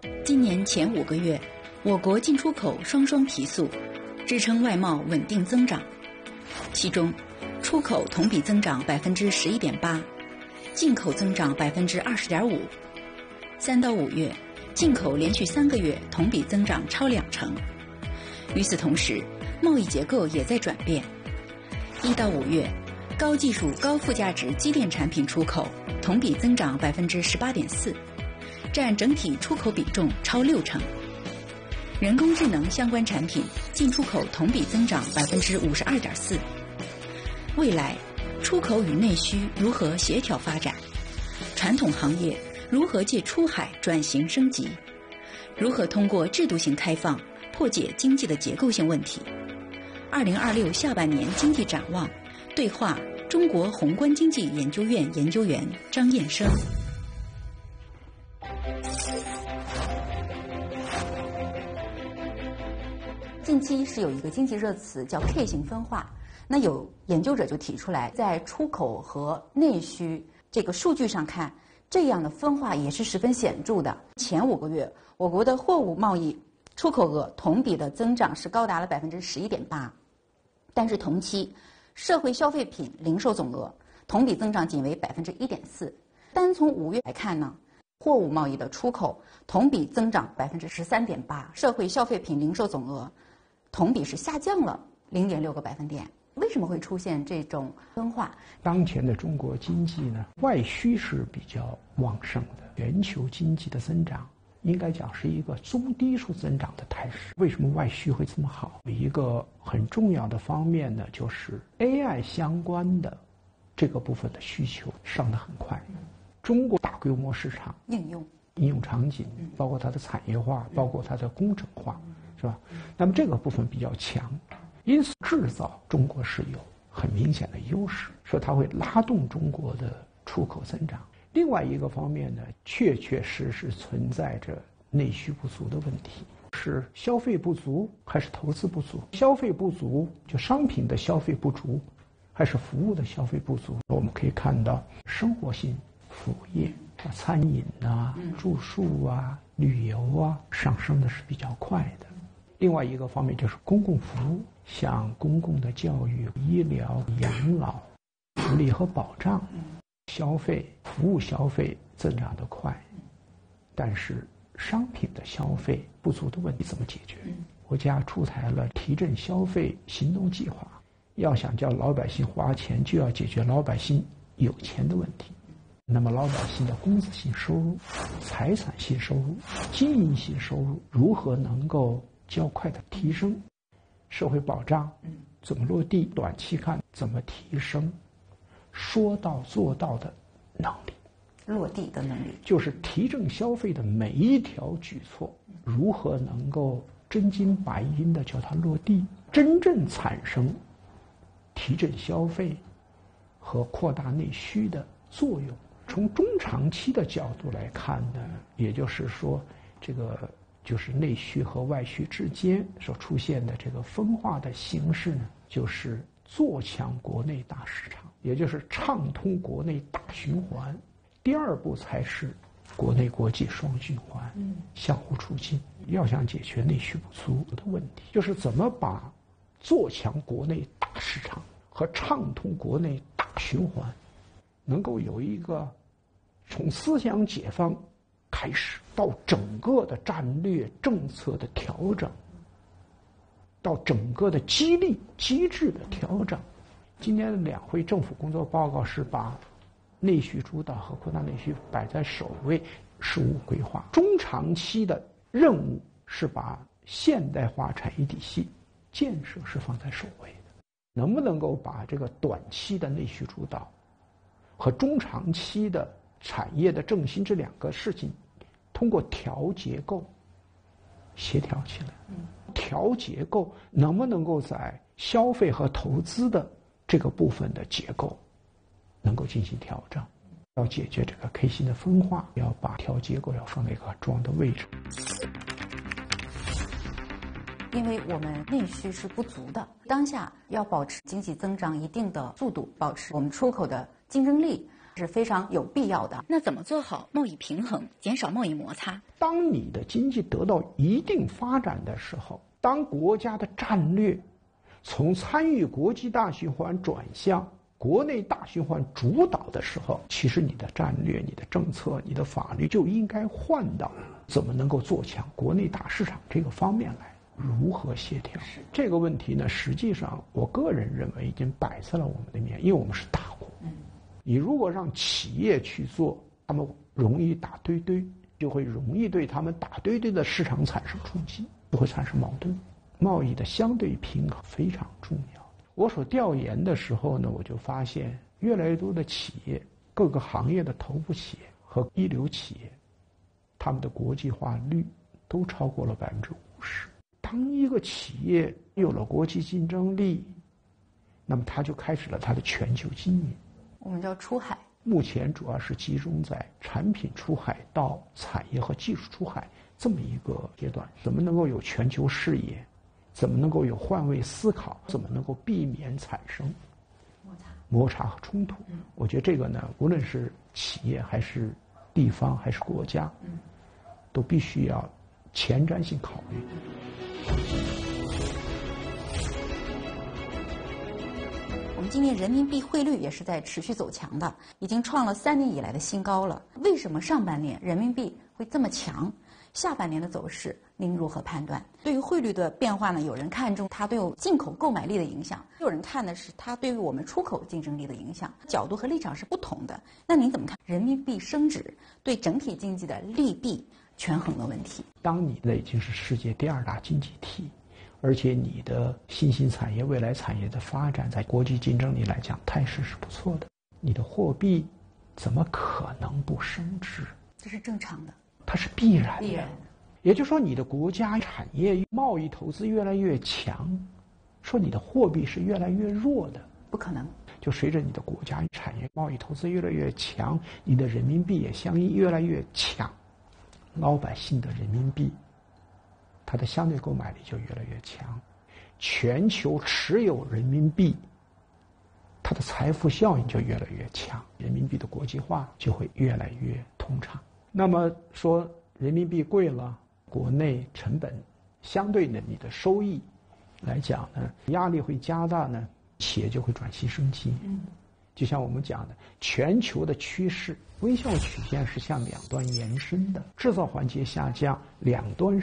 今年前5个月，我国进出口双双提速，支撑外贸稳定增长。其中，出口同比增长11.8%，进口增长20.5%。3到5月，进口连续3个月同比增长超2成。与此同时，贸易结构也在转变。1到5月，高技术高附加值机电产品出口同比增长18.4%，占整体出口比重超6成。人工智能相关产品进出口同比增长52.4%。未来，出口与内需如何协调发展？传统行业如何借出海转型升级？如何通过制度性开放破解经济的结构性问题？2026下半年经济展望，对话中国宏观经济研究院研究员张燕生。近期是有一个经济热词叫 K 型分化，那有研究者就提出来，在出口和内需这个数据上看，这样的分化也是十分显著的。前5个月，我国的货物贸易出口额同比的增长是高达了11.8%，但是同期社会消费品零售总额同比增长仅为1.4%。单从5月来看呢，货物贸易的出口同比增长13.8%，社会消费品零售总额同比是下降了0.6个百分点。为什么会出现这种分化？ 当前的中国经济呢，外需是比较旺盛的，全球经济的增长应该讲是一个中低速增长的态势。为什么外需会这么好？有一个很重要的方面呢，就是 AI 相关的这个部分的需求上得很快。中国大规模市场应用场景，包括它的产业化，包括它的工程化，是吧？那么这个部分比较强，因此制造中国是有很明显的优势，说它会拉动中国的出口增长。另外一个方面呢，确实存在着内需不足的问题，是消费不足还是投资不足？消费不足就商品的消费不足，还是服务的消费不足？我们可以看到生活性服务业餐饮啊、住宿啊、旅游啊上升的是比较快的。另外一个方面就是公共服务，像公共的教育、医疗、养老、福利和保障，消费、服务消费增长得快，但是商品的消费不足的问题怎么解决？国家出台了提振消费行动计划，要想叫老百姓花钱，就要解决老百姓有钱的问题。那么老百姓的工资性收入、财产性收入、经营性收入如何能够较快的提升？社会保障怎么落地？短期看怎么提升说到做到的能力？ 落地的能力， 就是提振消费的每一条举措如何能够真金白银的叫它落地，真正产生提振消费和扩大内需的作用。从中长期的角度来看呢，也就是说，这个就是内需和外需之间所出现的这个分化的形式呢，就是做强国内大市场，也就是畅通国内大循环。第二步才是国内国际双循环，相互促进。要想解决内需不足的问题，就是怎么把做强国内大市场和畅通国内大循环能够有一个从思想解放开始到整个的战略政策的调整，到整个的激励机制的调整。今年的两会政府工作报告是把内需主导和扩大内需摆在首位事务规划，中长期的任务是把现代化产业体系建设是放在首位的。能不能够把这个短期的内需主导和中长期的产业的振兴这两个事情通过调结构协调起来？调结构能不能够在消费和投资的这个部分的结构能够进行调整？要解决这个 K 型的分化，要把调结构要放在一个很重要的位置。 因为我们内需是不足的，当下要保持经济增长一定的速度，保持我们出口的竞争力， 是非常有必要的。那怎么做好贸易平衡，减少贸易摩擦？ 当你的经济得到一定发展的时候，当国家的战略从参与国际大循环转向国内大循环主导的时候，其实你的战略、你的政策、你的法律就应该换到怎么能够做强国内大市场这个方面来，如何协调这个问题呢？实际上，我个人认为已经摆在了我们的面，因为我们是大国。你如果让企业去做，他们容易打堆堆，就会容易对他们打堆堆的市场产生冲击，就会产生矛盾。贸易的相对平衡非常重要。我所调研的时候呢，我就发现越来越多的企业，各个行业的头部企业和一流企业，他们的国际化率都超过了50%。当一个企业有了国际竞争力，那么它就开始了它的全球经营。 我们叫出海。 目前主要是集中在产品出海到产业和技术出海这么一个阶段。怎么能够有全球视野？怎么能够有换位思考？怎么能够避免产生摩擦和冲突？我觉得这个呢，无论是企业还是地方还是国家，都必须要前瞻性考虑。 我们今年人民币汇率也是在持续走强的，已经创了3年以来的新高了。为什么上半年人民币会这么强？下半年的走势您如何判断？对于汇率的变化呢，有人看重它对进口购买力的影响，有人看的是它对于我们出口竞争力的影响，角度和立场是不同的。那您怎么看人民币升值对整体经济的利弊权衡的问题？ 当你的已经是世界第2大经济体，而且你的新兴产业、未来产业的发展，在国际竞争力来讲，态势是不错的。你的货币怎么可能不升值？ 这是正常的， 它是必然的。 必然。 也就是说，你的国家产业贸易投资越来越强，说你的货币是越来越弱的， 不可能。 就随着你的国家产业贸易投资越来越强，你的人民币也相应越来越强，老百姓的人民币它的相对购买力就越来越强，全球持有人民币它的财富效应就越来越强，人民币的国际化就会越来越通畅。那么说人民币贵了，国内成本相对的你的收益来讲呢，压力会加大呢，企业就会转型升级。就像我们讲的，全球的趋势微笑曲线是向两端延伸的，制造环节下降，两端